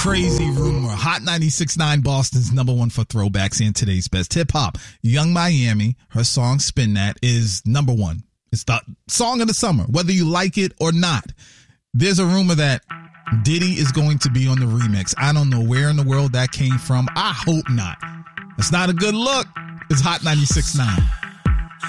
crazy rumor. Hot 96.9 Boston's number one for throwbacks and today's best hip hop. Young Miami, her song Spin That is number one. It's the song of the summer, whether you like it or not. There's a rumor that Diddy is going to be on the remix. I don't know where in the world that came from. I hope not. It's not a good look. It's Hot 96.9.